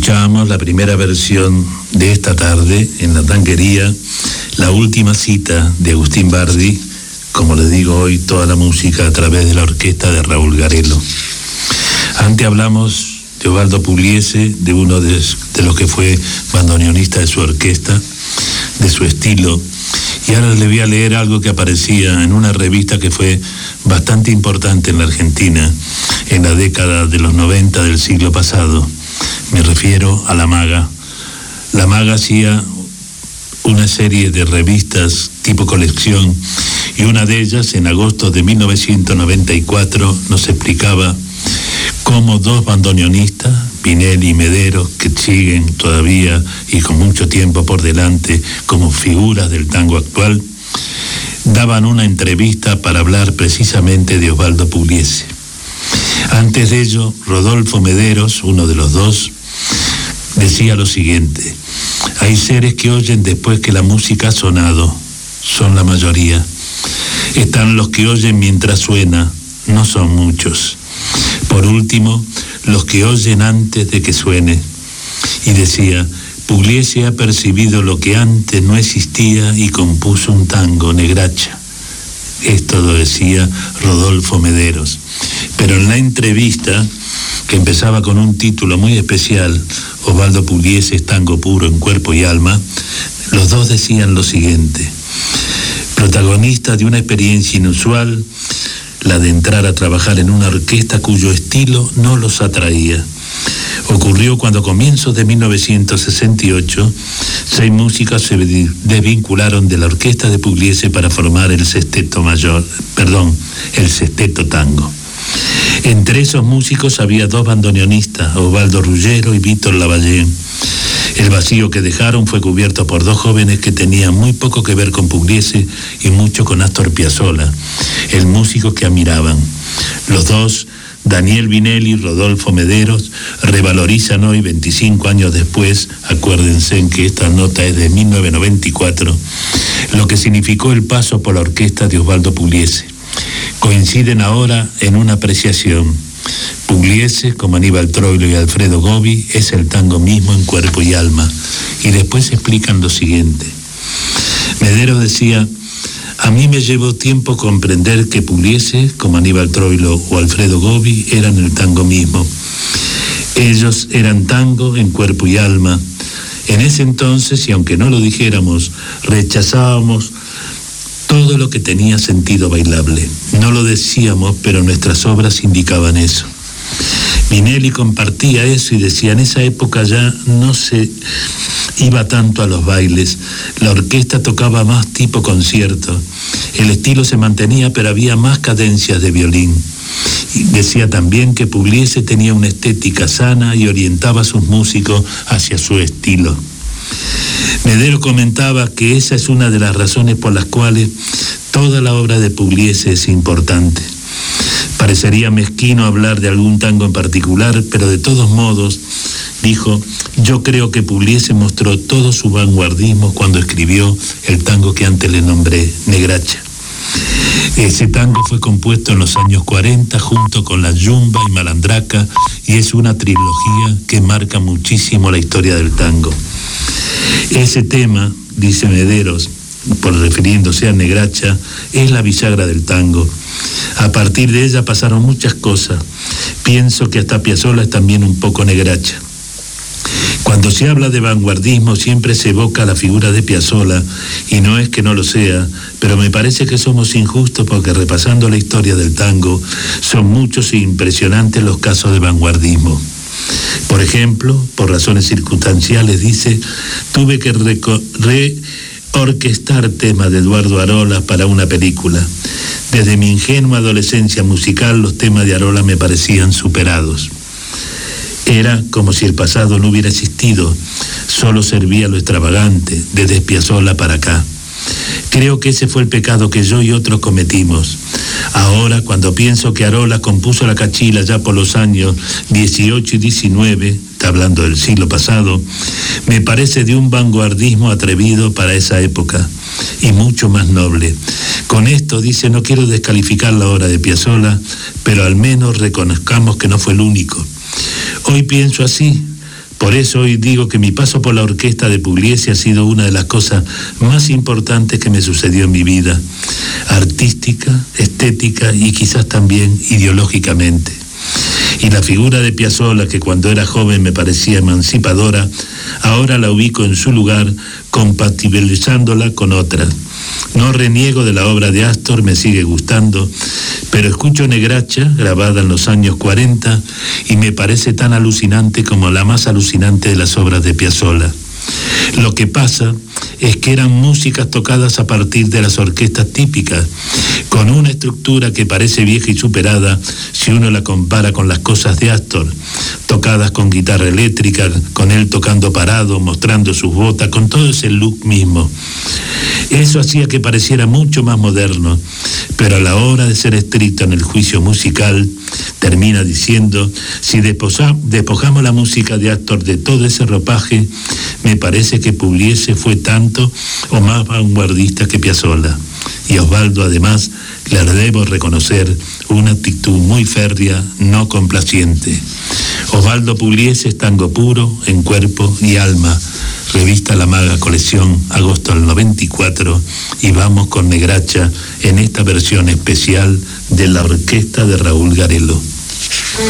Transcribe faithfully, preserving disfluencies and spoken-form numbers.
Escuchábamos la primera versión de esta tarde en la tanquería, La Última Cita de Agustín Bardi, como les digo hoy, toda la música a través de la orquesta de Raúl Garelo. Antes hablamos de Osvaldo Pugliese, de uno de, de los que fue bandoneonista de su orquesta, de su estilo, y ahora le voy a leer algo que aparecía en una revista que fue bastante importante en la Argentina en la década de los noventa del siglo pasado. Me refiero a La Maga. La Maga hacía una serie de revistas tipo colección y una de ellas, en agosto de mil novecientos noventa y cuatro, nos explicaba cómo dos bandoneonistas, Vinelli y Medero, que siguen todavía y con mucho tiempo por delante como figuras del tango actual, daban una entrevista para hablar precisamente de Osvaldo Pugliese. Antes de ello, Rodolfo Mederos, uno de los dos, decía lo siguiente: hay seres que oyen después que la música ha sonado, son la mayoría. Están los que oyen mientras suena, no son muchos. Por último, los que oyen antes de que suene. Y decía, Pugliese ha percibido lo que antes no existía y compuso un tango, Negracha. Esto lo decía Rodolfo Mederos. Pero en la entrevista, que empezaba con un título muy especial, Osvaldo Pugliese es tango puro en cuerpo y alma, los dos decían lo siguiente: protagonista de una experiencia inusual, la de entrar a trabajar en una orquesta cuyo estilo no los atraía. Ocurrió cuando a comienzos de mil novecientos sesenta y ocho, seis músicos se desvincularon de la orquesta de Pugliese para formar el sexteto mayor, perdón, el sexteto tango. Entre esos músicos había dos bandoneonistas, Osvaldo Ruggiero y Víctor Lavallén. El vacío que dejaron fue cubierto por dos jóvenes que tenían muy poco que ver con Pugliese y mucho con Astor Piazzolla, el músico que admiraban. Los dos, Daniel Vinelli y Rodolfo Mederos, revalorizan hoy, veinticinco años después, acuérdense en que esta nota es de mil novecientos noventa y cuatro, lo que significó el paso por la orquesta de Osvaldo Pugliese. Coinciden ahora en una apreciación: Pugliese, como Aníbal Troilo y Alfredo Gobi, es el tango mismo en cuerpo y alma. Y después explican lo siguiente. Mederos decía, a mí me llevó tiempo comprender que Pugliese, como Aníbal Troilo o Alfredo Gobi, eran el tango mismo. Ellos eran tango en cuerpo y alma. En ese entonces, y aunque no lo dijéramos, rechazábamos todo lo que tenía sentido bailable. No lo decíamos, pero nuestras obras indicaban eso. Vinelli compartía eso y decía, en esa época ya no se iba tanto a los bailes, la orquesta tocaba más tipo concierto, el estilo se mantenía, pero había más cadencias de violín. Y decía también que Pugliese tenía una estética sana y orientaba a sus músicos hacia su estilo. Medero comentaba que esa es una de las razones por las cuales toda la obra de Pugliese es importante. Parecería mezquino hablar de algún tango en particular, pero de todos modos, dijo, yo creo que Pugliese mostró todo su vanguardismo cuando escribió el tango que antes le nombré, Negracha. Ese tango fue compuesto en los años cuarenta junto con La Yumba y Malandraca y es una trilogía que marca muchísimo la historia del tango. Ese tema, dice Mederos, por refiriéndose a Negracha, es la bisagra del tango. A partir de ella pasaron muchas cosas. Pienso que hasta Piazzolla es también un poco Negracha. Cuando se habla de vanguardismo siempre se evoca la figura de Piazzolla, y no es que no lo sea, pero me parece que somos injustos porque repasando la historia del tango, son muchos e impresionantes los casos de vanguardismo. Por ejemplo, por razones circunstanciales, dice, tuve que reorquestar temas de Eduardo Arola para una película. Desde mi ingenua adolescencia musical, los temas de Arola me parecían superados. Era como si el pasado no hubiera existido, solo servía lo extravagante, desde Piazzolla para acá. Creo que ese fue el pecado que yo y otros cometimos. Ahora, cuando pienso que Arola compuso la cachila ya por los años dieciocho y diecinueve, está hablando del siglo pasado, me parece de un vanguardismo atrevido para esa época y mucho más noble. Con esto, dice, no quiero descalificar la obra de Piazzolla, pero al menos reconozcamos que no fue el único. Hoy pienso así, Por eso hoy digo que mi paso por la orquesta de Pugliese ha sido una de las cosas más importantes que me sucedió en mi vida, artística, estética y quizás también ideológicamente. Y la figura de Piazzolla, que cuando era joven me parecía emancipadora, ahora la ubico en su lugar, compatibilizándola con otra. No reniego de la obra de Astor, me sigue gustando, pero escucho Negracha, grabada en los años cuarenta, y me parece tan alucinante como la más alucinante de las obras de Piazzolla. Lo que pasa es que eran músicas tocadas a partir de las orquestas típicas, con una estructura que parece vieja y superada si uno la compara con las cosas de Astor, tocadas con guitarra eléctrica, con él tocando parado, mostrando sus botas, con todo ese look mismo. Eso hacía que pareciera mucho más moderno, pero a la hora de ser estricto en el juicio musical, termina diciendo, si despoja, despojamos la música de Astor de todo ese ropaje, me parece que Pugliese fue tanto o más vanguardista que Piazzolla. Y a Osvaldo, además, le debo reconocer una actitud muy férrea, no complaciente. Osvaldo Pugliese es tango puro en cuerpo y alma. Revista La Maga, colección, agosto del noventa y cuatro, y vamos con Negracha en esta versión especial de la orquesta de Raúl Garelo.